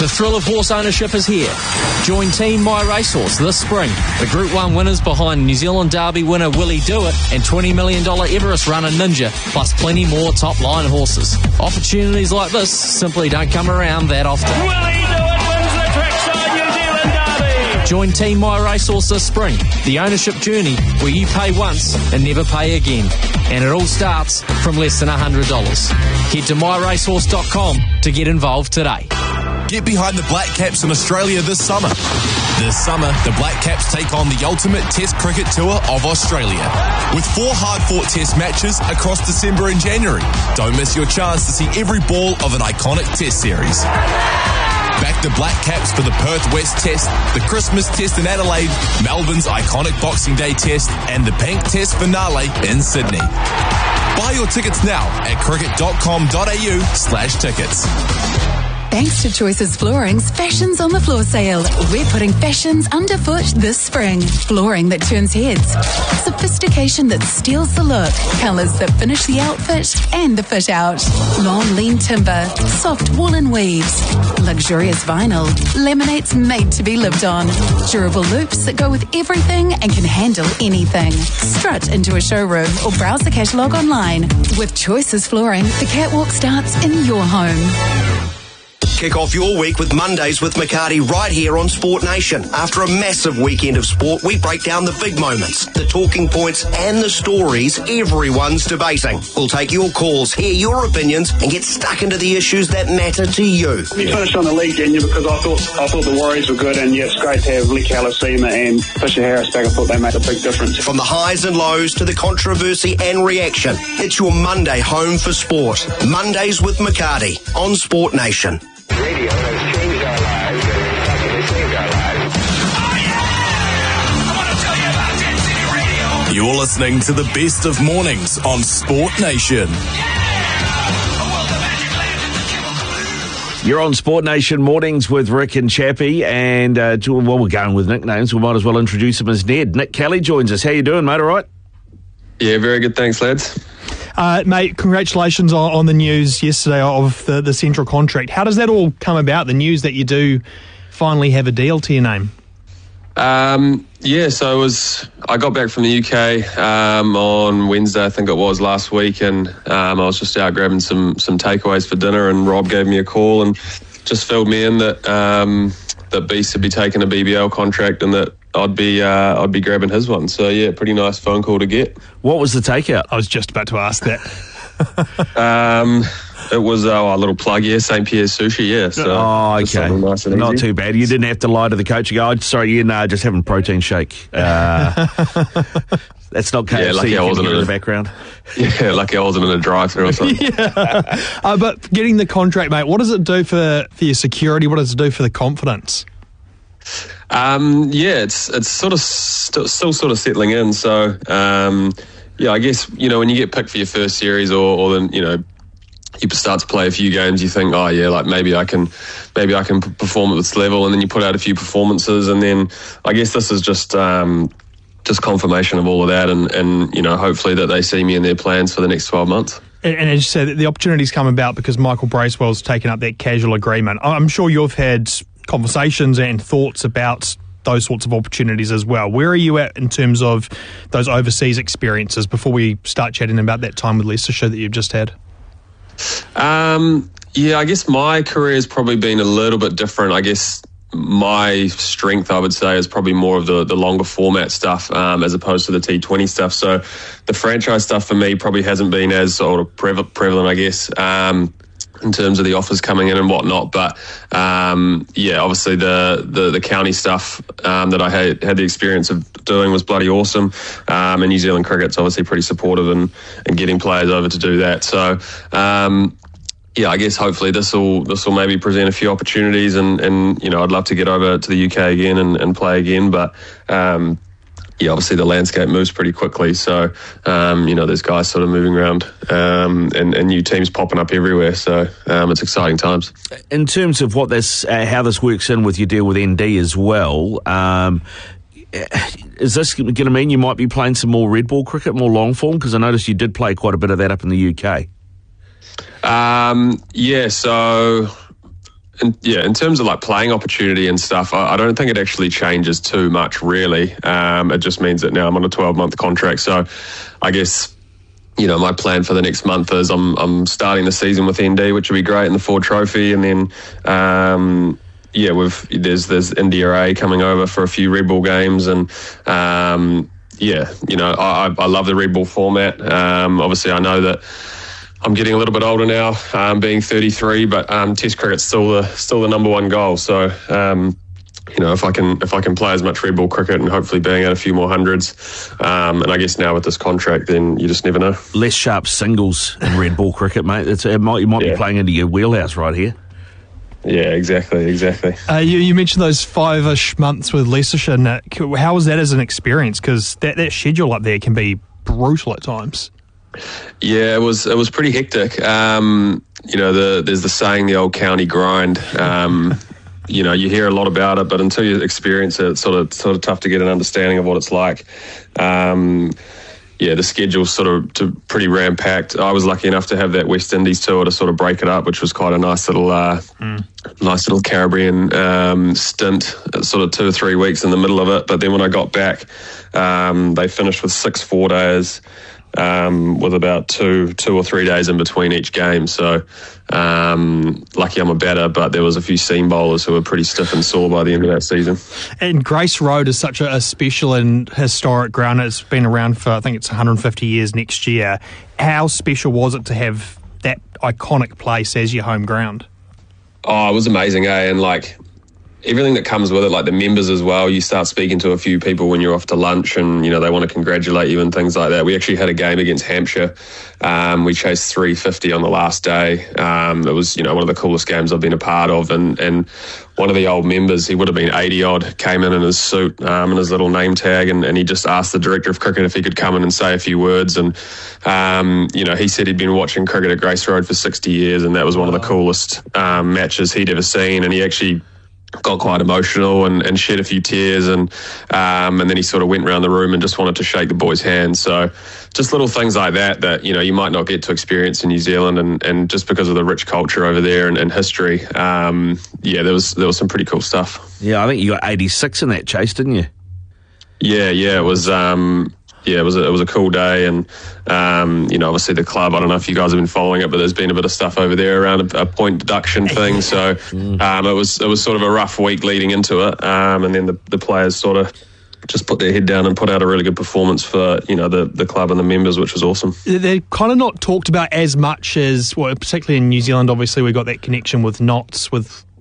The thrill of horse ownership is here. Join Team My Racehorse this spring. The Group 1 winners behind New Zealand Derby winner Willie Do It and $20 million Everest runner Ninja, plus plenty more top-line horses. Opportunities like this simply don't come around that often. Willie Do It wins the Trackside New Zealand Derby. Join Team My Racehorse this spring. The ownership journey where you pay once and never pay again. And it all starts from less than $100. Head to myracehorse.com to get involved today. Get behind the Black Caps in Australia this summer. This summer, the Black Caps take on the ultimate Test cricket tour of Australia, with 4 hard-fought Test matches across December and January. Don't miss your chance to see every ball of an iconic Test series. Back the Black Caps for the Perth West Test, the Christmas Test in Adelaide, Melbourne's iconic Boxing Day Test, and the Bank Test finale in Sydney. Buy your tickets now at cricket.com.au/tickets. Thanks to Choices Flooring's Fashions on the Floor sale. We're putting fashions underfoot this spring. Flooring that turns heads. Sophistication that steals the look. Colours that finish the outfit and the fit out. Long lean timber. Soft woolen weaves. Luxurious vinyl. Laminates made to be lived on. Durable loops that go with everything and can handle anything. Strut into a showroom or browse the catalogue online. With Choices Flooring, the catwalk starts in your home. Kick off your week with Mondays with McCarty right here on Sport Nation. After a massive weekend of sport, we break down the big moments, the talking points and the stories everyone's debating. We'll take your calls, hear your opinions and get stuck into the issues that matter to you. We finished on the league, didn't you? Because I thought the Warriors were good, and yeah, it's great to have Lee Kalasima and Fisher Harris back. I thought they made a big difference. From the highs and lows to the controversy and reaction, it's your Monday home for sport. Mondays with McCarty on Sport Nation. Radio has changed our lives, and it's actually saved our lives. Oh yeah! I want to tell you about Jet City Radio. You're listening to the best of mornings on Sport Nation. You're on Sport Nation mornings with Rick and Chappie, and well, we're going with nicknames. We might as well introduce him as Ned. Nick Kelly joins us. How you doing, mate? All right? Yeah, very good. Thanks, lads. Mate, congratulations on the news yesterday of the central contract. How does that all come about, the news that you do finally have a deal to your name? Yeah, so I got back from the UK on Wednesday, I think it was, last week, and I was just out grabbing some takeaways for dinner, and Rob gave me a call and just filled me in that Beast would be taking a BBL contract and that I'd be grabbing his one. So yeah, pretty nice phone call to get. What was the takeout? I was just about to ask that. It was a little plug, yeah, St. Pierre's Sushi, yeah. So okay. Nice and not easy. too bad. You didn't have to lie to the coach and go, oh, sorry, just having a protein shake. That's not KFC. Yeah, lucky I wasn't in the background. Yeah, lucky I wasn't in a drive-thru or something. But getting the contract, mate, what does it do for your security? What does it do for the confidence? Yeah, it's sort of still sort of settling in. So, yeah, I guess, when you get picked for your first series or then, you start to play a few games, you think, oh yeah, like maybe I can perform at this level, and then you put out a few performances, and then I guess this is just confirmation of all of that, and hopefully that they see me in their plans for the next 12 months. And as you said, the opportunities come about because Michael Bracewell's taken up that casual agreement. I'm sure you've had conversations and thoughts about those sorts of opportunities as well. Where are you at in terms of those overseas experiences before we start chatting about that time with Leicestershire that you've just had? Yeah, I guess my career has probably been a little bit different. I guess my strength, I would say, is probably more of the longer format stuff as opposed to the T20 stuff. So the franchise stuff for me probably hasn't been as sort of prevalent, I guess, in terms of the offers coming in and whatnot. But yeah, obviously the county stuff that I had the experience of doing was bloody awesome. And New Zealand cricket's obviously pretty supportive in getting players over to do that. So yeah, I guess hopefully this will maybe present a few opportunities, and I'd love to get over to the UK again and play again, but yeah, obviously the landscape moves pretty quickly, so there's guys sort of moving around and new teams popping up everywhere, so it's exciting times. In terms of how this works in with your deal with ND as well, is this going to mean you might be playing some more red ball cricket, more long form? Because I noticed you did play quite a bit of that up in the UK. Yeah, so in terms of like playing opportunity and stuff, I don't think it actually changes too much, really. It just means that now I'm on a 12-month contract. So I guess, my plan for the next month is I'm starting the season with ND, which will be great, in the Ford Trophy, and then there's India A coming over for a few Red Bull games, and I love the Red Bull format. Obviously, I know that I'm getting a little bit older now, being 33, but Test cricket's still the number one goal. So, if I can play as much Red Bull cricket and hopefully bang out a few more hundreds, and I guess now with this contract, then you just never know. Less sharp singles in Red Bull cricket, mate. You might be playing into your wheelhouse right here. Yeah, exactly. You mentioned those 5-ish months with Leicestershire, Nick. How was that as an experience? Because that schedule up there can be brutal at times. Yeah, it was pretty hectic. There's the saying, the old county grind. You hear a lot about it, but until you experience it, it's sort of tough to get an understanding of what it's like. The schedule's sort of pretty ram-packed. I was lucky enough to have that West Indies tour to sort of break it up, which was quite a nice little Caribbean stint, sort of 2 or 3 weeks in the middle of it. But then when I got back, they finished with 6 4-days. With about 2 or 3 days in between each game. So lucky I'm a batter, but there was a few seam bowlers who were pretty stiff and sore by the end of that season. And Grace Road is such a special and historic ground. It's been around for, I think it's 150 years next year. How special was it to have that iconic place as your home ground? Oh, it was amazing, eh? And everything that comes with it, like the members as well. You start speaking to a few people when you're off to lunch, and they want to congratulate you and things like that. We actually had a game against Hampshire. We chased 350 on the last day. It was one of the coolest games I've been a part of, and one of the old members, he would have been 80 odd, came in his suit and his little name tag, and he just asked the director of cricket if he could come in and say a few words. And he said he'd been watching cricket at Grace Road for 60 years, and that was one of the coolest matches he'd ever seen. And he actually got quite emotional and shed a few tears, and then he sort of went around the room and just wanted to shake the boys' hands. So just little things like that you might not get to experience in New Zealand, and just because of the rich culture over there and history, there was some pretty cool stuff. Yeah, I think you got 86 in that chase, didn't you? Yeah, it was. It was a cool day, and obviously the club, I don't know if you guys have been following it, but there's been a bit of stuff over there around a point deduction thing. So it was sort of a rough week leading into it, and then the players sort of just put their head down and put out a really good performance for the club and the members, which was awesome. They're kind of not talked about as much as, well, particularly in New Zealand. Obviously, we got that connection with Knots, with